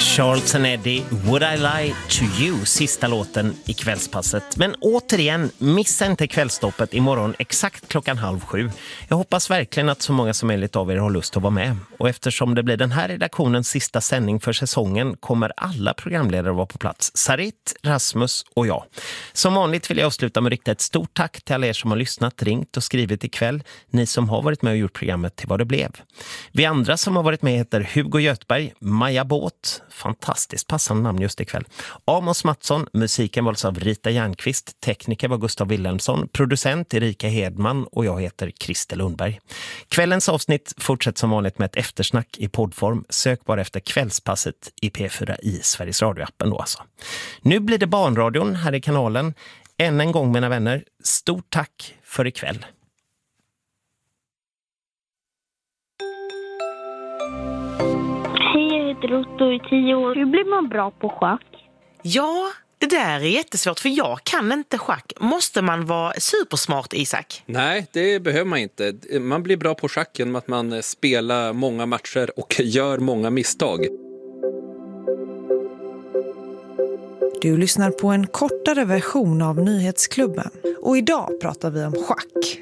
Charles and Eddie, Would I Lie to You, sista låten i kvällspasset. Men återigen, missa inte kvällstoppet imorgon exakt 6:30. Jag hoppas verkligen att så många som möjligt av er har lust att vara med. Och eftersom det blir den här redaktionens sista sändning för säsongen kommer alla programledare vara på plats. Sarit, Rasmus och jag. Som vanligt vill jag avsluta med att rikta ett stort tack till alla er som har lyssnat, ringt och skrivit ikväll. Ni som har varit med och gjort programmet till vad det blev. Vi andra som har varit med heter Hugo Göthberg, Maja Båt, fantastiskt passande namn just ikväll. Amos Mattsson, musiken valdes av Rita Järnqvist, tekniker var Gustav Wilhelmsson, producent Erika Hedman och jag heter Christer Lundberg. Kvällens avsnitt fortsätter som vanligt med ett eftersnack i poddform. Sök bara efter kvällspasset i P4 i Sveriges Radio-appen då alltså. Nu blir det barnradion här i kanalen. Än en gång mina vänner, stort tack för ikväll. Otto i 10 år. Hur blir man bra på schack? Ja, det där är jättesvårt för jag kan inte schack. Måste man vara supersmart, Isak? Nej, det behöver man inte. Man blir bra på schack genom att man spelar många matcher och gör många misstag. Du lyssnar på en kortare version av Nyhetsklubben. Och idag pratar vi om schack.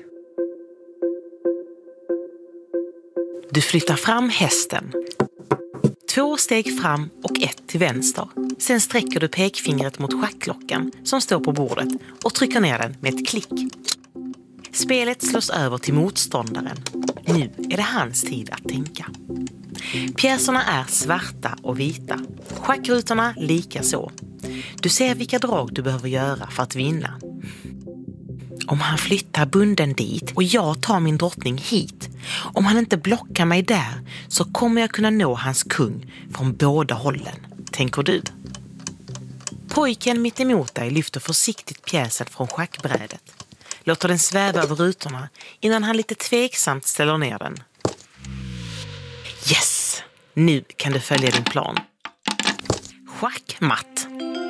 Du flyttar fram hästen. 2 steg fram och 1 till vänster. Sen sträcker du pekfingret mot schackklockan som står på bordet och trycker ner den med ett klick. Spelet slås över till motståndaren. Nu är det hans tid att tänka. Pjäserna är svarta och vita. Schackrutorna lika så. Du ser vilka drag du behöver göra för att vinna. Om han flyttar bunden dit och jag tar min drottning hit. Om han inte blockar mig där så kommer jag kunna nå hans kung från båda hållen, tänker du. Pojken mitt emot dig lyfter försiktigt pjäsen från schackbrädet. Låter den sväva över rutorna innan han lite tveksamt ställer ner den. Yes! Nu kan du följa din plan. Schackmatt.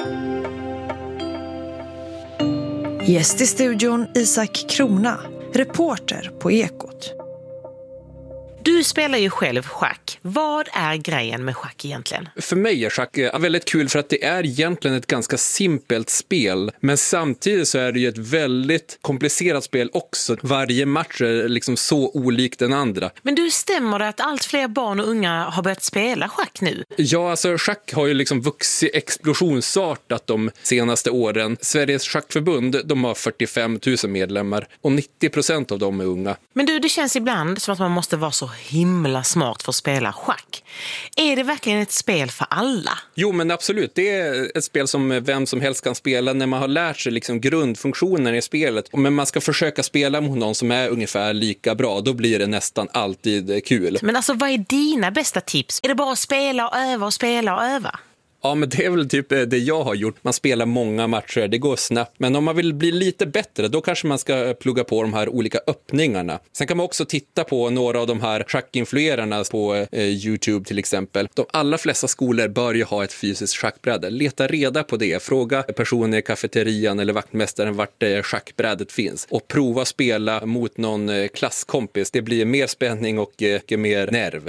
Gäst i studion Isak Krona, reporter på Ekot. Du spelar ju själv schack. Vad är grejen med schack egentligen? För mig är schack väldigt kul för att det är egentligen ett ganska simpelt spel. Men samtidigt så är det ju ett väldigt komplicerat spel också. Varje match är liksom så olik den andra. Men du, stämmer det att allt fler barn och unga har börjat spela schack nu? Ja, alltså schack har ju liksom vuxit explosionsartat de senaste åren. Sveriges schackförbund, de har 45 000 medlemmar och 90% av dem är unga. Men du, det känns ibland som att man måste vara så himla smart för att spela schack. Är det verkligen ett spel för alla? Jo, men absolut. Det är ett spel som vem som helst kan spela när man har lärt sig liksom grundfunktionen i spelet. Men man ska försöka spela mot någon som är ungefär lika bra. Då blir det nästan alltid kul. Men alltså, vad är dina bästa tips? Är det bara att spela och öva och spela och öva? Ja, men det är väl typ det jag har gjort. Man spelar många matcher, det går snabbt. Men om man vill bli lite bättre, då kanske man ska plugga på de här olika öppningarna. Sen kan man också titta på några av de här schackinfluerarna på YouTube till exempel. De allra flesta skolor bör ju ha ett fysiskt schackbräde. Leta reda på det. Fråga personer i kafeterian eller vaktmästaren vart schackbrädet finns. Och prova spela mot någon klasskompis. Det blir mer spänning och mer nerv.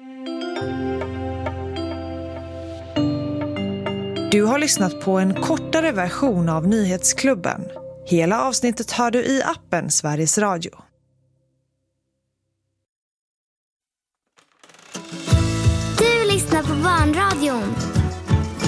Du har lyssnat på en kortare version av Nyhetsklubben. Hela avsnittet hör du i appen Sveriges Radio. Du lyssnar på Barnradion.